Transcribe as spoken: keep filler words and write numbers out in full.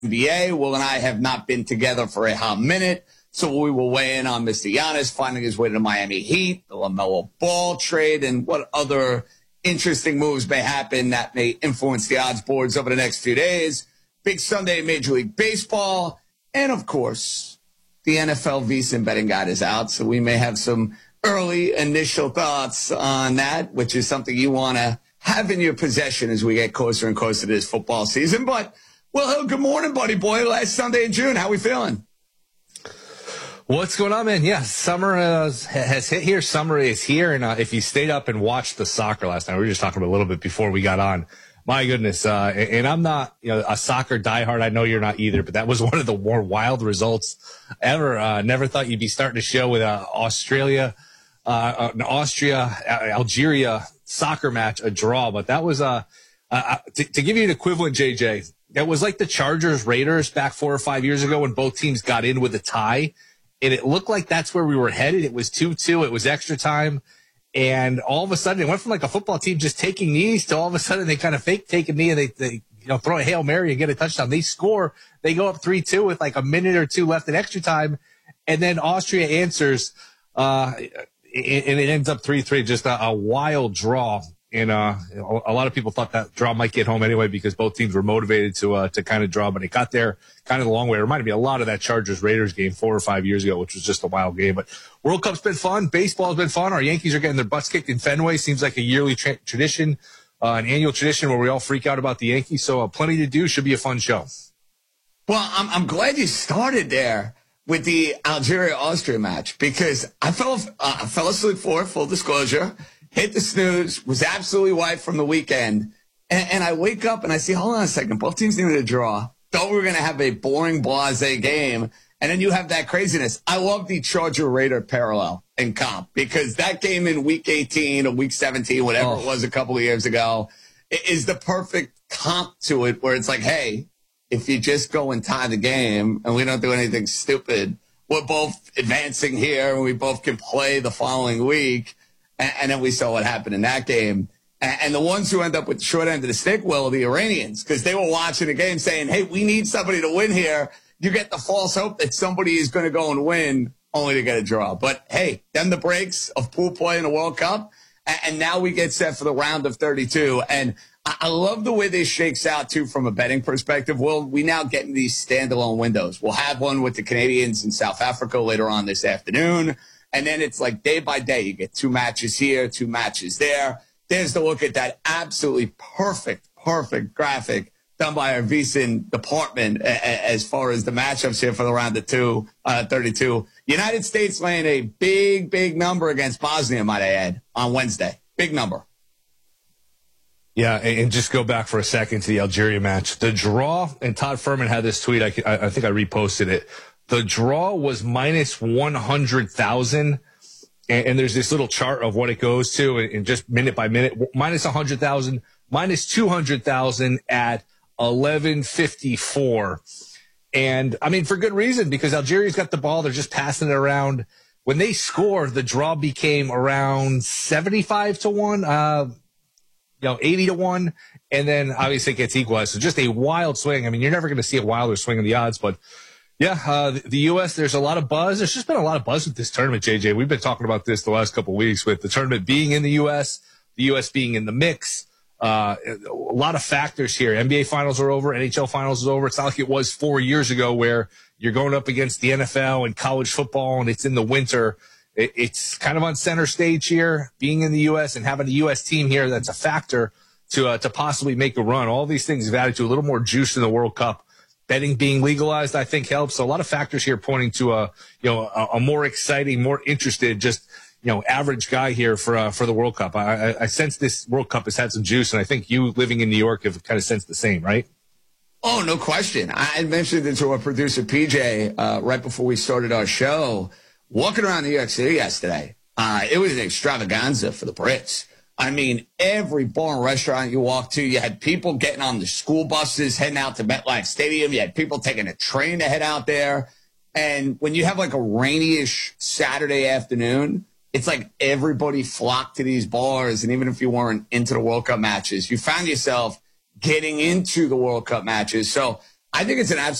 N B A. Will and I have not been together for a hot minute, so we will weigh in on Mister Giannis finding his way to the Miami Heat, the LaMelo Ball trade, and what other interesting moves may happen that may influence the odds boards over the next few days. Big Sunday in Major League Baseball, and of course, the N F L VSiN betting guide is out, so we may have some early initial thoughts on that, which is something you want to have in your possession as we get closer and closer to this football season. But, well, good morning, buddy boy. Last Sunday in June, how we feeling? What's going on, man? Yeah, summer has, has hit here. Summer is here. And uh, if you stayed up and watched the soccer last night, we were just talking about a little bit before we got on. My goodness. Uh, and, and I'm not, you know, a soccer diehard. I know you're not either, but that was one of the more wild results ever. Uh, never thought you'd be starting a show with uh, Australia, uh, an Austria, Algeria soccer match, a draw. But that was, uh, uh, to, to give you an equivalent, J J, that was like the Chargers Raiders back four or five years ago when both teams got in with a tie. And it looked like that's where we were headed. It was two two. It was extra time. And all of a sudden, it went from like a football team just taking knees to all of a sudden they kind of fake take a knee and they, they you know, throw a Hail Mary and get a touchdown. They score. They go up three two with like a minute or two left in extra time. And then Austria answers, uh, and it ends up three three, just a, a wild draw. And uh, a lot of people thought that draw might get home anyway because both teams were motivated to uh, to kind of draw, but it got there kind of the long way. It reminded me a lot of that Chargers-Raiders game four or five years ago, which was just a wild game. But World Cup's been fun. Baseball's been fun. Our Yankees are getting their butts kicked in Fenway. Seems like a yearly tra- tradition, uh, an annual tradition where we all freak out about the Yankees. So uh, plenty to do. Should be a fun show. Well, I'm, I'm glad you started there with the Algeria-Austria match because I fell, uh, I fell asleep for it, full disclosure. Hit the snooze, was absolutely wiped from the weekend. And, and I wake up and I see, hold on a second, both teams needed a draw. Thought we were going to have a boring, blasé game. And then you have that craziness. I love the Charger-Raider parallel in comp because that game in week eighteen or week seventeen, whatever oh. it was a couple of years ago, is the perfect comp to it where it's like, hey, if you just go and tie the game and we don't do anything stupid, we're both advancing here and we both can play the following week. And then we saw what happened in that game. And the ones who end up with the short end of the stick, well, are the Iranians, because they were watching the game saying, hey, we need somebody to win here. You get the false hope that somebody is going to go and win only to get a draw. But, hey, then the breaks of pool play in the World Cup. And now we get set for the round of thirty-two. And I love the way this shakes out, too, from a betting perspective. Well, we now get in these standalone windows. We'll have one with the Canadians in South Africa later on this afternoon. And then it's like day by day, you get two matches here, two matches there. There's the look at that absolutely perfect, perfect graphic done by our VSiN department as far as the matchups here for the round of two, uh, thirty-two. United States laying a big, big number against Bosnia, might I add, on Wednesday. Big number. Yeah, and just go back for a second to the Algeria match. The draw, and Todd Furman had this tweet. I, I think I reposted it. The draw was minus one hundred thousand, and, and there's this little chart of what it goes to, and, and just minute by minute, minus one hundred thousand, minus two hundred thousand at eleven fifty-four. And, I mean, for good reason, because Algeria's got the ball. They're just passing it around. When they score, the draw became around seventy-five to one, uh, you know, eighty to one, and then obviously it gets equalized. So just a wild swing. I mean, you're never going to see a wilder swing in the odds, but yeah, uh, the U S, there's a lot of buzz. There's just been a lot of buzz with this tournament, J J. We've been talking about this the last couple of weeks with the tournament being in the U S, the U S being in the mix. Uh, a lot of factors here. N B A finals are over. N H L finals is over. It's not like it was four years ago where you're going up against the N F L and college football and it's in the winter. It, it's kind of on center stage here, being in the U S and having a U S team here that's a factor to, uh, to possibly make a run. All these things have added to a little more juice in the World Cup. Betting being legalized, I think, helps. So a lot of factors here pointing to a, you know, a, a more exciting, more interested, just, you know, average guy here for, uh, for the World Cup. I, I, I sense this World Cup has had some juice, and I think you living in New York have kind of sensed the same, right? Oh, no question. I had mentioned it to our producer, P J, uh, right before we started our show. Walking around New York City yesterday, uh, it was an extravaganza for the Brits. I mean, every bar and restaurant you walked to, you had people getting on the school buses, heading out to MetLife Stadium. You had people taking a train to head out there. And when you have like a rainy-ish Saturday afternoon, it's like everybody flocked to these bars. And even if you weren't into the World Cup matches, you found yourself getting into the World Cup matches. So I think it's an absolute